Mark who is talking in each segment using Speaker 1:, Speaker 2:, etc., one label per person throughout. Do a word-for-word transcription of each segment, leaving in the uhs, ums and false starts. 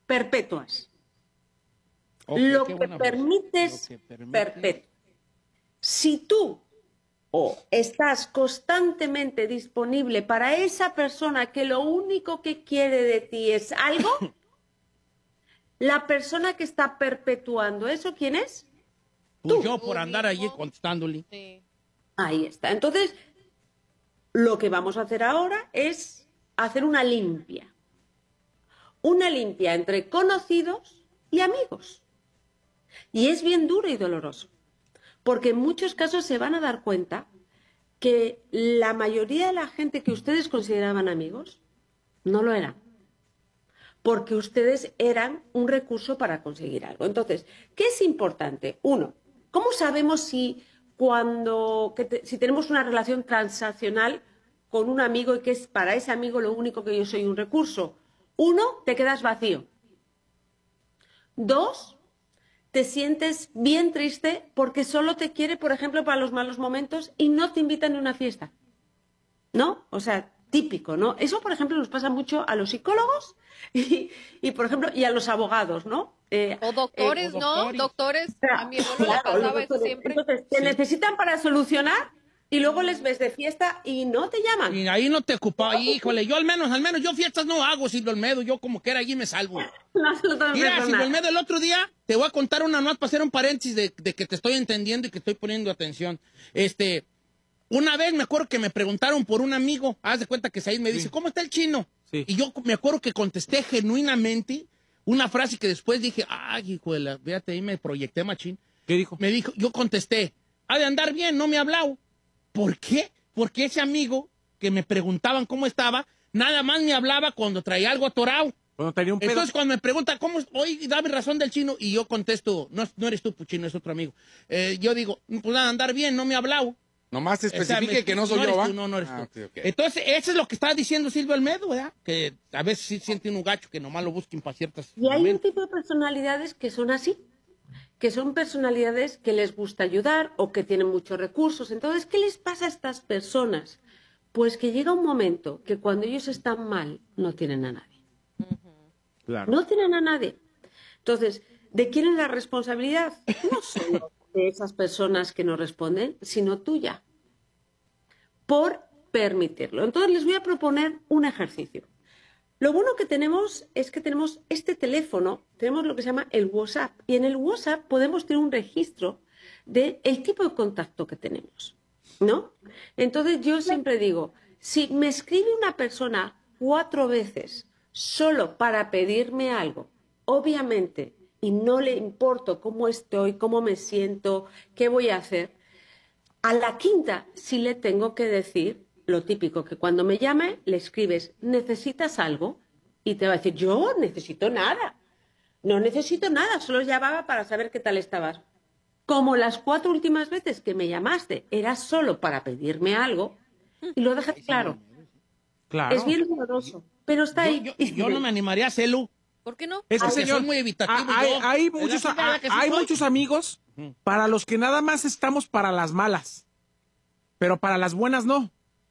Speaker 1: perpetuas.
Speaker 2: Okay,
Speaker 1: lo, que permites, lo que permite, perpetuo. Si tú o estás constantemente disponible para esa persona que lo único que quiere de ti es algo, la persona que está perpetuando eso, ¿quién es?
Speaker 2: Pues yo por andar allí contestándole.
Speaker 3: Sí.
Speaker 1: Ahí está. Entonces, lo que vamos a hacer ahora es hacer una limpia. Una limpia entre conocidos y amigos. Y es bien duro y doloroso. Porque en muchos casos se van a dar cuenta que la mayoría de la gente que ustedes consideraban amigos no lo eran. Porque ustedes eran un recurso para conseguir algo. Entonces, ¿qué es importante? Uno, ¿cómo sabemos si, cuando, que te, si tenemos una relación transaccional con un amigo y que es para ese amigo lo único que yo soy un recurso? Uno, te quedas vacío. Dos, te sientes bien triste porque solo te quiere, por ejemplo, para los malos momentos y no te invitan a una fiesta. ¿No? O sea, típico, ¿no? Eso, por ejemplo, nos pasa mucho a los psicólogos y, y por ejemplo, y a los abogados, ¿no?
Speaker 3: Eh, o doctores, eh, o ¿no? Doctores. doctores. A mi abuelo
Speaker 1: claro,
Speaker 3: le pasaba eso siempre.
Speaker 1: Entonces, te sí. necesitan para solucionar y luego les ves de fiesta y no te llaman.
Speaker 2: Y ahí no te ocupaba, híjole, yo al menos, al menos, yo fiestas no hago, Silvio Olmedo, yo como que era allí me salvo.
Speaker 1: No, no
Speaker 2: Mira, Silvio Olmedo, el otro día te voy a contar una más para hacer un paréntesis de, de que te estoy entendiendo y que estoy poniendo atención. Este, una vez me acuerdo que me preguntaron por un amigo, haz de cuenta que Said me dice, sí. ¿cómo está el chino? Sí. Y yo me acuerdo que contesté genuinamente una frase que después dije, ay, hijo de la, fíjate, ahí me proyecté machín.
Speaker 4: ¿Qué dijo?
Speaker 2: Me dijo, yo contesté, ha de andar bien, no me ha hablado. ¿Por qué? Porque ese amigo que me preguntaban cómo estaba, nada más me hablaba cuando traía algo atorado.
Speaker 4: Cuando tenía un pedo.
Speaker 2: Entonces cuando me pregunta, ¿cómo? Oye, dame razón del chino, y yo contesto, no, no eres tú, Puchino, es otro amigo. Eh, yo digo, pues a andar bien, no me ha hablado.
Speaker 4: Nomás te especifique o sea, me, que no soy
Speaker 2: no
Speaker 4: yo, ¿va?
Speaker 2: Tú, no, no eres
Speaker 4: ah,
Speaker 2: tú.
Speaker 4: Okay, okay.
Speaker 2: Entonces, eso es lo que estaba diciendo Silvio Olmedo, ¿verdad? Que a veces sí siente un gacho que nomás lo busquen para ciertas...
Speaker 1: Y hay momentos. Un tipo de personalidades que son así, que son personalidades que les gusta ayudar o que tienen muchos recursos. Entonces, ¿qué les pasa a estas personas? Pues que llega un momento que cuando ellos están mal, no tienen a nadie.
Speaker 4: Uh-huh. Claro.
Speaker 1: No tienen a nadie. Entonces, ¿de quién es la responsabilidad? No solo de esas personas que no responden, sino tuya. Por permitirlo. Entonces, les voy a proponer un ejercicio. Lo bueno que tenemos es que tenemos este teléfono, tenemos lo que se llama el WhatsApp, y en el WhatsApp podemos tener un registro del tipo de contacto que tenemos, ¿no? Entonces yo siempre digo, si me escribe una persona cuatro veces solo para pedirme algo, obviamente, y no le importo cómo estoy, cómo me siento, qué voy a hacer, a la quinta sí le tengo que decir lo típico, que cuando me llame le escribes, ¿necesitas algo? Y te va a decir, yo necesito nada. No necesito nada, solo llamaba para saber qué tal estabas. Como las cuatro últimas veces que me llamaste era solo para pedirme algo, y lo dejas claro.
Speaker 4: Claro.
Speaker 1: Es bien doloroso, pero está ahí.
Speaker 2: Yo, yo, yo no me animaría a hacerlo.
Speaker 3: ¿Por qué no?
Speaker 4: Es que, señor,
Speaker 2: soy muy evitativo.
Speaker 4: Hay,
Speaker 2: yo,
Speaker 4: hay, muchos, hay, hay muchos amigos para los que nada más estamos para las malas, pero para las buenas no.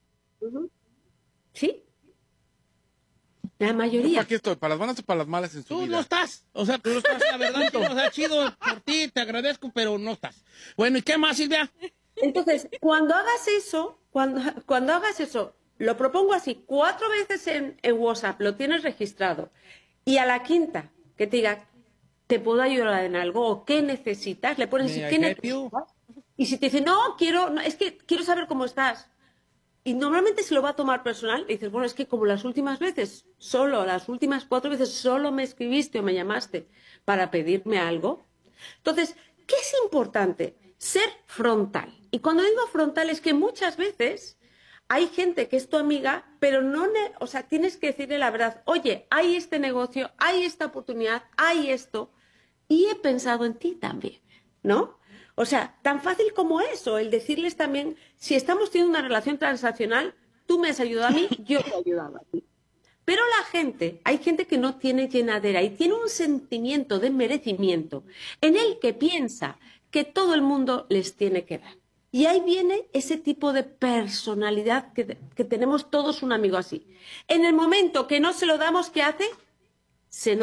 Speaker 1: Sí. La mayoría.
Speaker 4: ¿Para qué estoy? ¿Para las buenas o para las malas en su
Speaker 2: tú
Speaker 4: vida?
Speaker 2: Tú no estás. O sea, tú no estás, la verdad. Tú, o sea, chido por ti, te agradezco, pero no estás. Bueno, ¿y qué más, Silvia?
Speaker 1: Entonces, cuando hagas eso, cuando, cuando hagas eso, lo propongo así, cuatro veces en, en WhatsApp, lo tienes registrado, y a la quinta, que te diga, ¿te puedo ayudar en algo? ¿O qué necesitas? Le pones, ¿qué necesitas? Y si te dice, no, quiero, no, es que quiero saber cómo estás. Y normalmente se lo va a tomar personal y dices, bueno, es que como las últimas veces, solo, las últimas cuatro veces, solo me escribiste o me llamaste para pedirme algo. Entonces, ¿qué es importante? Ser frontal. Y cuando digo frontal es que muchas veces hay gente que es tu amiga, pero no, o sea, tienes que decirle la verdad. Oye, hay este negocio, hay esta oportunidad, hay esto, y he pensado en ti también, ¿no? O sea, tan fácil como eso, el decirles también, si estamos teniendo una relación transaccional, tú me has ayudado a mí, yo te he ayudado a ti. Pero la gente, hay gente que no tiene llenadera y tiene un sentimiento de merecimiento en el que piensa que todo el mundo les tiene que dar. Y ahí viene ese tipo de personalidad que, que tenemos todos un amigo así. En el momento que no se lo damos, ¿qué hace? Se